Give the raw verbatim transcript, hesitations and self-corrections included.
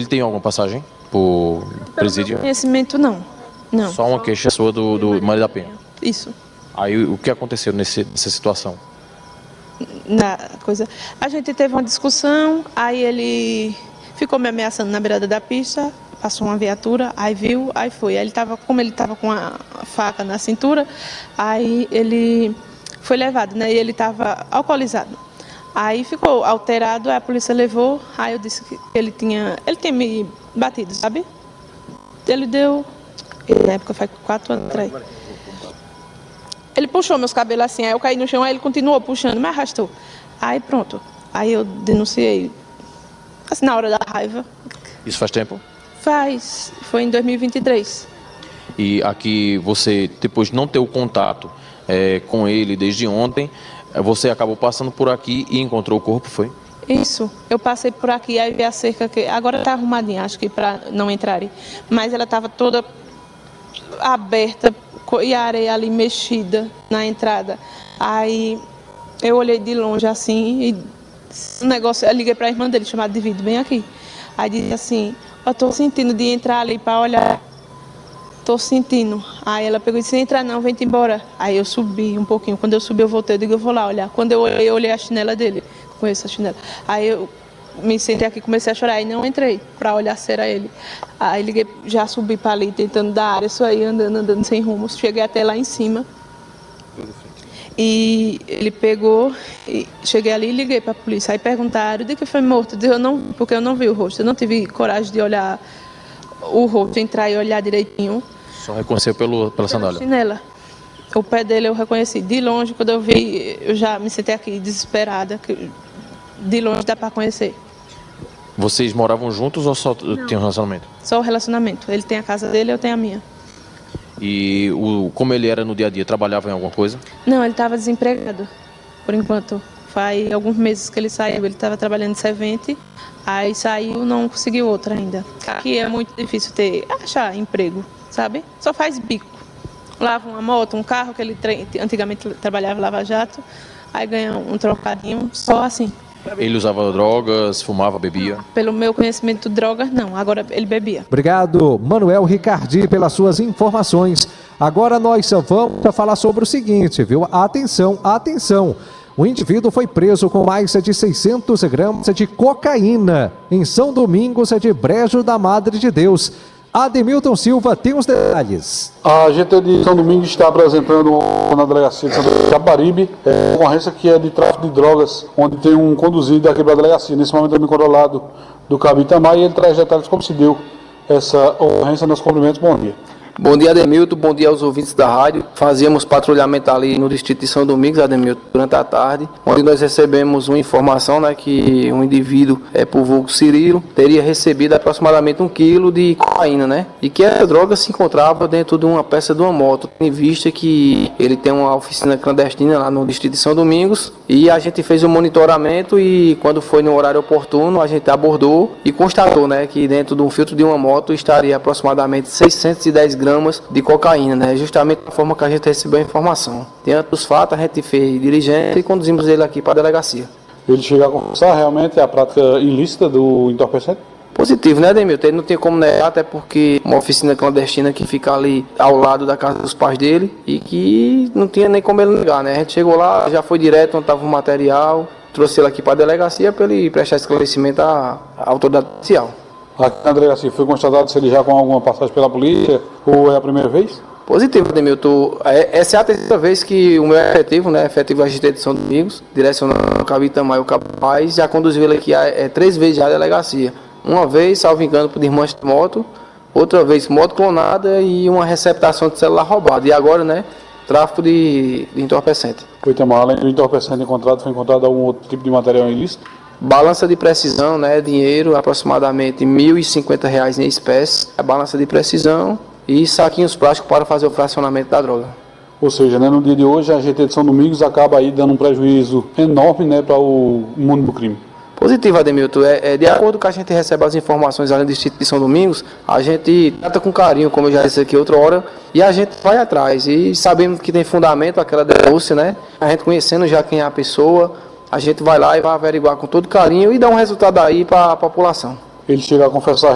tem alguma passagem por presídio? Pelo conhecimento, não. não. Só uma queixa sua do, do Maria da Penha? Isso. Aí o que aconteceu nesse, nessa situação? Na coisa, a gente teve uma discussão, aí ele ficou me ameaçando na beirada da pista, passou uma viatura, aí viu, aí foi. Aí ele tava, como ele estava com a faca na cintura, aí ele foi levado, né? E ele estava alcoolizado. Aí ficou alterado, aí a polícia levou, aí eu disse que ele tinha, ele tinha me batido, sabe? Ele deu, na época foi quatro anos atrás. Ele puxou meus cabelos assim, aí eu caí no chão, aí ele continuou puxando, me arrastou. Aí pronto, aí eu denunciei, assim, na hora da raiva. Isso faz tempo? Faz, foi em dois mil e vinte e três. E aqui você, depois de não ter o contato é, com ele desde ontem, você acabou passando por aqui e encontrou o corpo, foi? Isso, eu passei por aqui, aí vi a cerca, que agora está arrumadinha, acho que para não entrarem. Mas ela estava toda aberta e a areia ali mexida na entrada. Aí eu olhei de longe assim e o negócio, eu liguei para a irmã dele, chamada de Vido, bem aqui. Aí disse assim, eu tô sentindo de entrar ali para olhar. Tô sentindo. Aí ela pegou e disse, entra não, vem-te embora. Aí eu subi um pouquinho. Quando eu subi, eu voltei, eu digo, eu vou lá olhar. Quando eu olhei, eu olhei a chinela dele. Conheço a chinela. Aí eu me sentei aqui, comecei a chorar. E não entrei para olhar se era ele. Aí liguei, já subi para ali, tentando dar área, isso aí, andando, andando sem rumo. Cheguei até lá em cima. E ele pegou, e cheguei ali e liguei para a polícia. Aí perguntaram, de que foi morto? Eu disse, eu não, porque eu não vi o rosto. Eu não tive coragem de olhar o rosto, entrar e olhar direitinho. Só reconheceu pelo, pela sandália? Chinela. O pé dele eu reconheci. De longe, quando eu vi, eu já me sentei aqui desesperada. Que de longe dá para conhecer. Vocês moravam juntos ou só não. tinham um relacionamento? Só o relacionamento. Ele tem a casa dele, eu tenho a minha. E o, como ele era no dia a dia, trabalhava em alguma coisa? Não, ele estava desempregado, por enquanto. Faz alguns meses que ele saiu. Ele estava trabalhando de servente, aí saiu, não conseguiu outra ainda. Aqui é muito difícil ter, achar emprego, sabe? Só faz bico. Lava uma moto, um carro, que ele antigamente trabalhava em Lava Jato, aí ganha um trocadinho, só assim. Ele usava drogas, fumava, bebia? Não, pelo meu conhecimento de drogas, não. Agora ele bebia. Obrigado, Manuel Ricardi, pelas suas informações. Agora nós só vamos falar sobre o seguinte, viu? Atenção, atenção. O indivíduo foi preso com mais de seiscentos gramas de cocaína em São Domingos de Brejo da Madre de Deus. Ademilton Silva tem os detalhes. A G T de São Domingos está apresentando na delegacia de Santa Caparibe é, uma ocorrência que é de tráfico de drogas, onde tem um conduzido aqui para a delegacia. Nesse momento eu me controlado do Cabo Itamar e ele traz detalhes como se deu essa ocorrência nos cumprimentos. Bom dia. Bom dia, Ademilton. Bom dia aos ouvintes da rádio. Fazíamos patrulhamento ali no distrito de São Domingos, Ademilton, durante a tarde, onde nós recebemos uma informação, né, que um indivíduo, é, por vulgo Cirilo, teria recebido aproximadamente um quilo de cocaína, né, e que essa droga se encontrava dentro de uma peça de uma moto, em vista que ele tem uma oficina clandestina lá no distrito de São Domingos, e a gente fez um monitoramento e quando foi no horário oportuno, a gente abordou e constatou, né, que dentro de um filtro de uma moto estaria aproximadamente seiscentos e dez gramas de cocaína, né? Justamente da forma que a gente recebeu a informação. Diante dos fatos, a gente fez diligência e conduzimos ele aqui para a delegacia. Ele chega a confessar realmente a prática ilícita do entorpecente? Positivo, né, Ademilton? Ele não tem como negar, até porque uma oficina clandestina que fica ali ao lado da casa dos pais dele e que não tinha nem como ele negar, né? A gente chegou lá, já foi direto onde estava o material, trouxe ele aqui para a delegacia para ele prestar esclarecimento à, à autoridade policial. Aqui na delegacia foi constatado se ele já com alguma passagem pela polícia ou é a primeira vez? Positivo, Ademilton. Essa é a terceira vez que o meu efetivo, né, efetivo A G T de São Domingos, direcionando o Cabo Itamar e o Cabo Paz, já conduziu ele aqui é, três vezes já à delegacia. Uma vez, salvo engano, por desmanche de moto, outra vez moto clonada e uma receptação de celular roubado. E agora, né, tráfico de, de entorpecente. Foi, Itamar, além do entorpecente encontrado, foi encontrado algum outro tipo de material ilícito? Balança de precisão, né, dinheiro, aproximadamente mil e cinquenta reais em espécie, a balança de precisão e saquinhos plásticos para fazer o fracionamento da droga. Ou seja, né, no dia de hoje a G T de São Domingos acaba aí dando um prejuízo enorme, né, para o mundo do crime. Positivo, Ademilton. É, é, de acordo com a gente recebe as informações ali no distrito de São Domingos, a gente trata com carinho, como eu já disse aqui outra hora, e a gente vai atrás. E sabemos que tem fundamento aquela denúncia, né? A gente conhecendo já quem é a pessoa, a gente vai lá e vai averiguar com todo carinho e dar um resultado aí para a população. Ele chega a confessar